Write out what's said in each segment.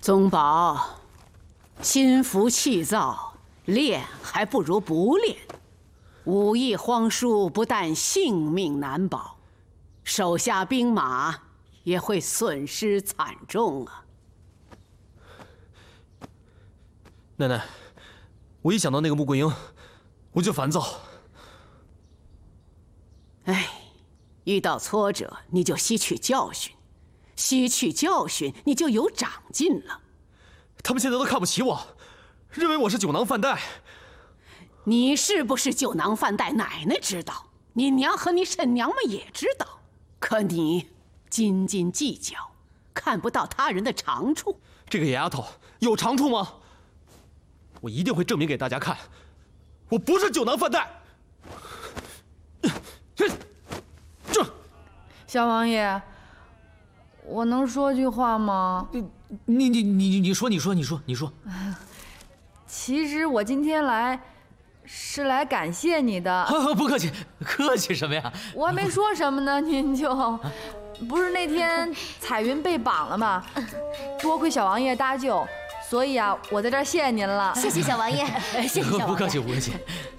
宗保，心浮气躁，练还不如不练。武艺荒疏，不但性命难保，手下兵马也会损失惨重啊！ 奶奶，我一想到那个穆桂英，我就烦躁。 哎，遇到挫折你就吸取教训，吸取教训你就有长进了。 他们现在都看不起我，认为我是酒囊饭袋。 你是不是酒囊饭袋，奶奶知道，你娘和你婶娘们也知道。可你斤斤计较，看不到他人的长处。 这个野丫头有长处吗？我一定会证明给大家看，我不是酒囊饭袋。 小王爷，我能说句话吗？ 你说。 其实我今天来，是来感谢你的。 不客气，客气什么呀？ 我还没说什么呢，您就，不是那天彩云被绑了吗？多亏小王爷搭救，所以啊，我在这儿谢谢您了。 谢谢小王爷，谢谢小王爷。 不客气，不客气。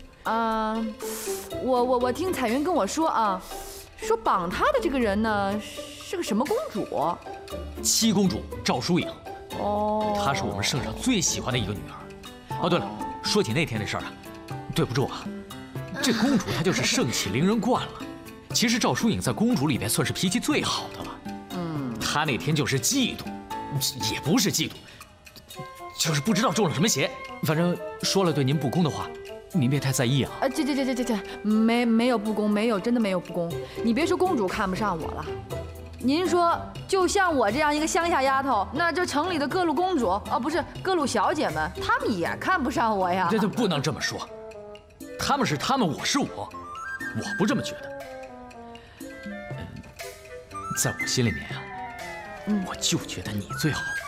我听彩云跟我说啊，说绑她的这个人呢是个什么公主？ 七公主赵淑颖。 哦， 她是我们圣上最喜欢的一个女儿。哦，对了，说起那天的事儿啊，对不住啊，这公主她就是盛气凌人惯了。其实赵淑颖在公主里边算是脾气最好的了。她那天就是嫉妒，也不是嫉妒，就是不知道中了什么邪。反正说了对您不公的话，您别太在意啊。 这，没有不公，没有，真的没有不公。你别说公主看不上我了，您说就像我这样一个乡下丫头，那这城里的各路公主，不是各路小姐们，她们也看不上我呀。 这不能这么说，他们是他们，我是我，我不这么觉得。在我心里面啊，我就觉得你最好。